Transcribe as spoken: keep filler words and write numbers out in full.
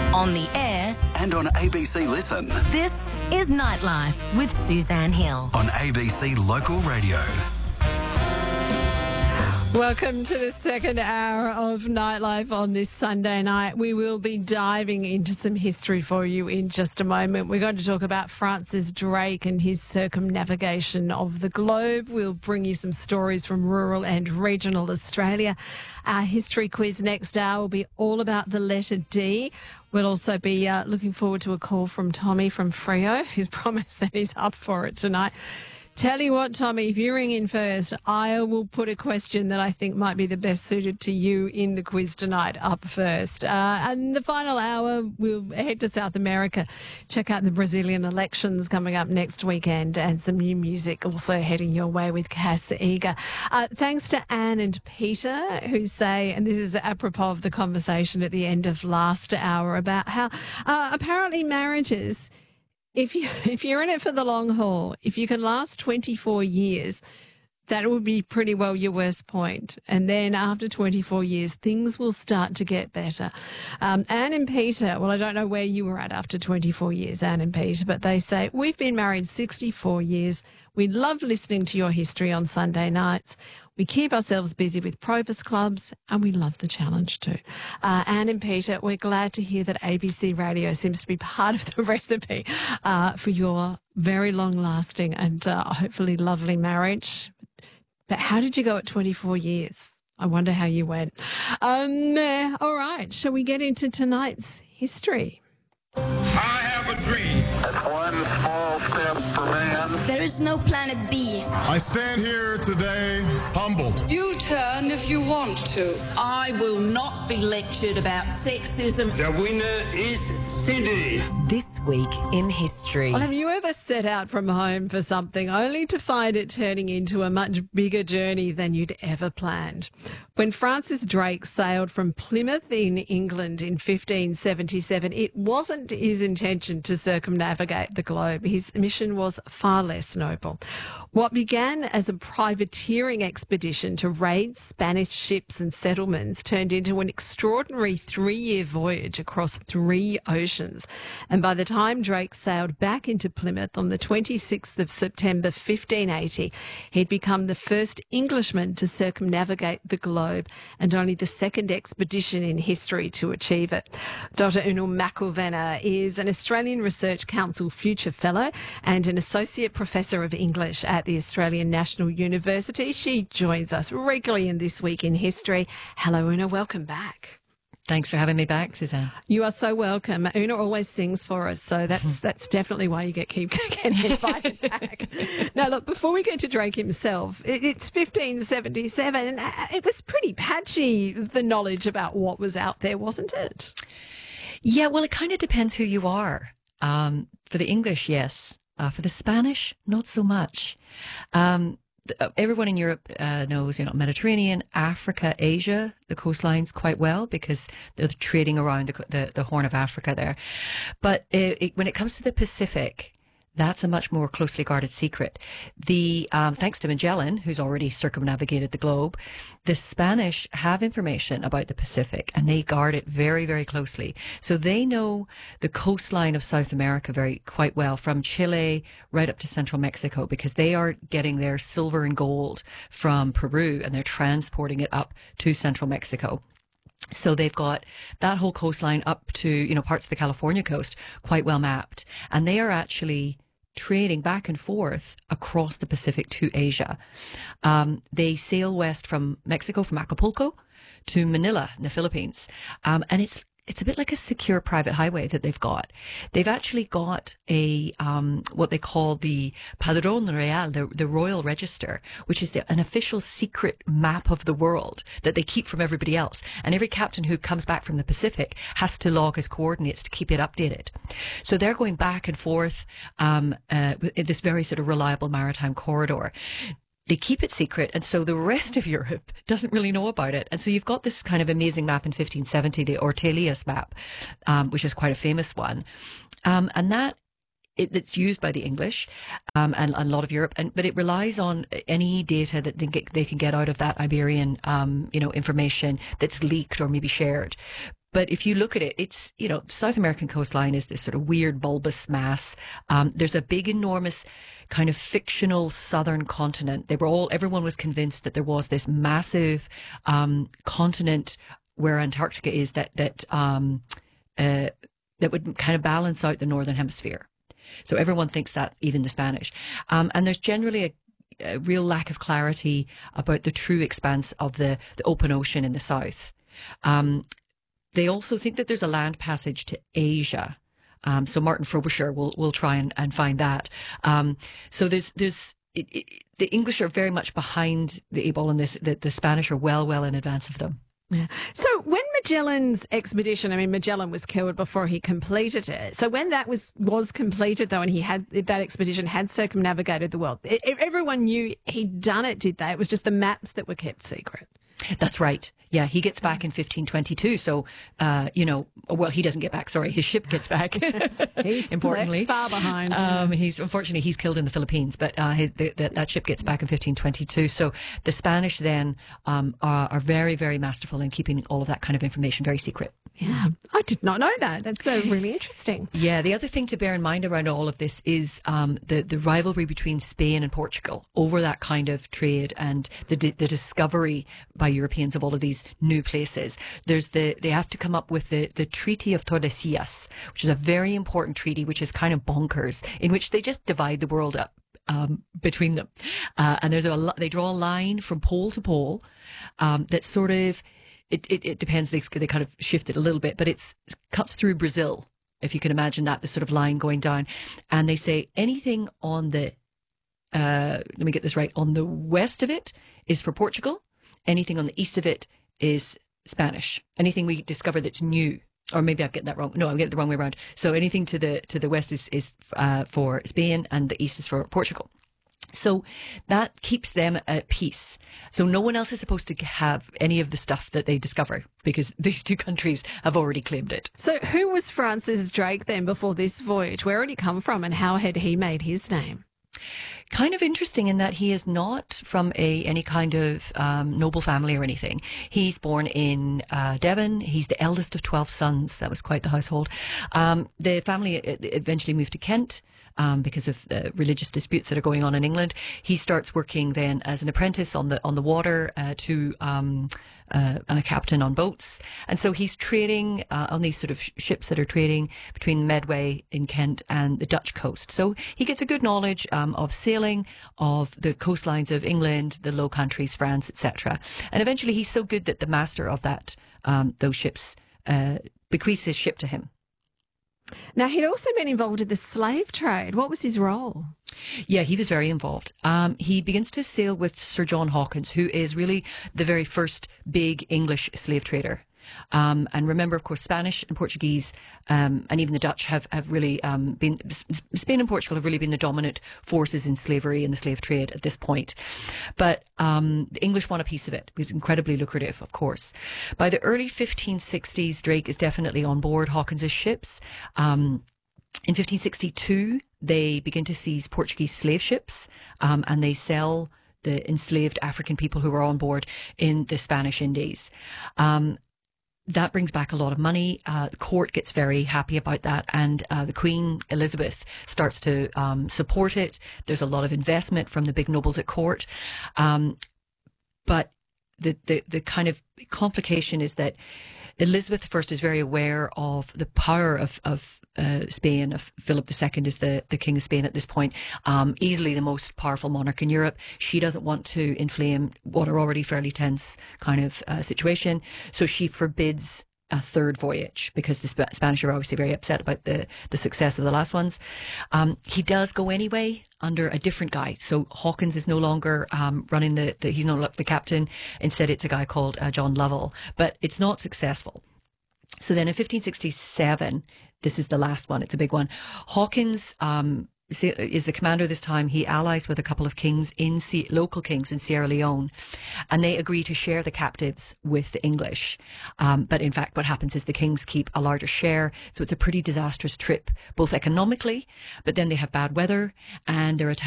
On the air and on A B C Listen. This is Nightlife with Suzanne Hill. On A B C Local Radio. Welcome to the second hour of Nightlife on this Sunday night. We will be diving into some history for you in just a moment. We're going to talk about Francis Drake and his circumnavigation of the globe. We'll bring you some stories from rural and regional Australia. Our history quiz next hour will be all about the letter D. We'll also be uh, looking forward to a call from Tommy from Freo, who's promised that he's up for it tonight. Tell you what, Tommy, if you ring in first, I will put a question that I think might be the best suited to you in the quiz tonight up first. Uh, and the final hour, we'll head to South America, check out the Brazilian elections coming up next weekend, and some new music also heading your way with Cass Eager. Uh, thanks to Anne and Peter, who say, and this is apropos of the conversation at the end of last hour about how uh, apparently marriages... If you if you're in it for the long haul, if you can last twenty-four years, that would be pretty well your worst point. And then after twenty-four years, things will start to get better. Um, Anne and Peter, well, I don't know where you were at after twenty-four years, Anne and Peter, but they say, we've been married sixty-four years. We love listening to your history on Sunday nights. We keep ourselves busy with Probus clubs, and we love the challenge too. Uh, Anne and Peter, we're glad to hear that A B C Radio seems to be part of the recipe uh, for your very long-lasting and uh, hopefully lovely marriage. But how did you go at twenty-four years? I wonder how you went. Um, uh, all right, shall we get into tonight's history? I have a dream. That's one small step for man. There is no planet B. I stand here today humbled. You turn if you want to. I will not be lectured about sexism. The winner is Cindy. This week in history. Well, have you ever set out from home for something only to find it turning into a much bigger journey than you'd ever planned? When Francis Drake sailed from Plymouth in England in fifteen seventy-seven, it wasn't his intention to circumnavigate the globe. His mission was far less noble. What began as a privateering expedition to raid Spanish ships and settlements turned into an extraordinary three-year voyage across three oceans. And by the time Drake sailed back into Plymouth on the twenty-sixth of September fifteen eighty, he'd become the first Englishman to circumnavigate the globe and only the second expedition in history to achieve it. Doctor Una McIlvenna is an Australian Research Council Future Fellow and an Associate Professor of English at the Australian National University. She joins us regularly in This Week in History. Hello, Una. Welcome back. Thanks for having me back, Suzanne. You are so welcome. Una always sings for us, so that's that's definitely why you get keep getting invited back. Now, look, before we get to Drake himself, it, it's fifteen seventy-seven, and it was pretty patchy, the knowledge about what was out there, wasn't it? Yeah, well, it kind of depends who you are. Um, for the English, yes. Uh, for the Spanish, not so much. Um, th- everyone in Europe uh, knows, you know, Mediterranean, Africa, Asia, the coastlines quite well because they're trading around the, the, the Horn of Africa there. But it, it, when it comes to the Pacific, that's a much more closely guarded secret. The um, thanks to Magellan, who's already circumnavigated the globe, the Spanish have information about the Pacific and they guard it very, very closely. So they know the coastline of South America very quite well, from Chile right up to central Mexico, because they are getting their silver and gold from Peru and they're transporting it up to central Mexico. So they've got that whole coastline up to, you know, parts of the California coast quite well mapped. And they are actually trading back and forth across the Pacific to Asia. Um, they sail west from Mexico, from Acapulco to Manila in the Philippines. Um, and it's It's a bit like a secure private highway that they've got. They've actually got a um, what they call the Padrón Real, the, the Royal Register, which is the, an official secret map of the world that they keep from everybody else. And every captain who comes back from the Pacific has to log his coordinates to keep it updated. So they're going back and forth um, uh, in this very sort of reliable maritime corridor. They keep it secret, and so the rest of Europe doesn't really know about it. And so you've got this kind of amazing map in fifteen seventy, the Ortelius map, um, which is quite a famous one. Um, and that it, it's used by the English um, and, and a lot of Europe, and but it relies on any data that they, get, they can get out of that Iberian, um, you know, information that's leaked or maybe shared. But if you look at it, it's, you know, South American coastline is this sort of weird bulbous mass. Um, there's a big, enormous kind of fictional southern continent. They were all, everyone was convinced that there was this massive um, continent where Antarctica is that, that, um, uh, that would kind of balance out the northern hemisphere. So everyone thinks that, even the Spanish. Um, and there's generally a, a real lack of clarity about the true expanse of the, the open ocean in the south. Um, They also think that there's a land passage to Asia. Um, so Martin Frobisher will will try and, and find that. Um, so there's there's it, it, the English are very much behind the eight ball, and this the, the Spanish are well well in advance of them. Yeah. So when Magellan's expedition, I mean, Magellan was killed before he completed it. So when that was was completed, though, and he had that expedition had circumnavigated the world, it, everyone knew he'd done it, did they? It was just the maps that were kept secret. That's right. Yeah, he gets back in fifteen twenty-two. So, uh, you know, well, he doesn't get back. Sorry, his ship gets back. He's importantly, left far behind. Um, he's unfortunately he's killed in the Philippines, but uh, his, the, the, that ship gets back in fifteen twenty-two. So the Spanish then um, are, are very, very masterful in keeping all of that kind of information very secret. Yeah, I did not know that. That's uh, really interesting. Yeah, the other thing to bear in mind around all of this is um, the the rivalry between Spain and Portugal over that kind of trade and the the discovery by Europeans of all of these new places. There's the they have to come up with the the Treaty of Tordesillas, which is a very important treaty, which is kind of bonkers, in which they just divide the world up um, between them, uh, and there's a they draw a line from pole to pole um, that sort of. It, it, it depends. They, they kind of shift it a little bit, but it's, it cuts through Brazil, if you can imagine that, the sort of line going down. And they say anything on the, uh, let me get this right, on the west of it is for Portugal. Anything on the east of it is Spanish. Anything we discover that's new, or maybe I'm getting that wrong. No, I'm getting it the wrong way around. So anything to the to the west is, is uh, for Spain, and the east is for Portugal. So that keeps them at peace. So no one else is supposed to have any of the stuff that they discover, because these two countries have already claimed it. So who was Francis Drake then before this voyage? Where had he come from, and how had he made his name? Kind of interesting in that he is not from a any kind of um, noble family or anything. He's born in uh, Devon. He's the eldest of twelve sons. That was quite the household. Um, the family eventually moved to Kent. Um, because of the religious disputes that are going on in England. He starts working then as an apprentice on the on the water uh, to um, uh, a captain on boats. And so he's trading uh, on these sort of sh- ships that are trading between Medway in Kent and the Dutch coast. So he gets a good knowledge um, of sailing, of the coastlines of England, the Low Countries, France, et cetera. And eventually he's so good that the master of that um, those ships uh, bequeaths his ship to him. Now, he'd also been involved in the slave trade. What was his role? Yeah, he was very involved. Um, he begins to sail with Sir John Hawkins, who is really the very first big English slave trader. Um, and remember, of course, Spanish and Portuguese um, and even the Dutch have, have really um, been, Spain and Portugal have really been the dominant forces in slavery and the slave trade at this point. But um, the English want a piece of it. It was incredibly lucrative, of course. By the early fifteen sixties, Drake is definitely on board Hawkins's ships. Um, in fifteen sixty-two, they begin to seize Portuguese slave ships um, and they sell the enslaved African people who were on board in the Spanish Indies. Um, That brings back a lot of money. Uh, the court gets very happy about that, and uh, the Queen Elizabeth starts to um, support it. There's a lot of investment from the big nobles at court, um, but the, the the kind of complication is that Elizabeth the First is very aware of the power of of uh, Spain. Of Philip the Second is the the King of Spain at this point, um, easily the most powerful monarch in Europe. She doesn't want to inflame what are already fairly tense kind of uh, situation, so she forbids a third voyage because the Sp- Spanish are obviously very upset about the the success of the last ones. Um, he does go anyway under a different guy. So Hawkins is no longer um, running the, the, he's no longer the captain. Instead, it's a guy called uh, John Lovell, but it's not successful. So then in fifteen sixty-seven, this is the last one. It's a big one. Hawkins um, is the commander this time. He allies with a couple of kings in C- local kings in Sierra Leone, and they agree to share the captives with the English. Um, but in fact, what happens is the kings keep a larger share, so it's a pretty disastrous trip, both economically, but then they have bad weather and they're attacked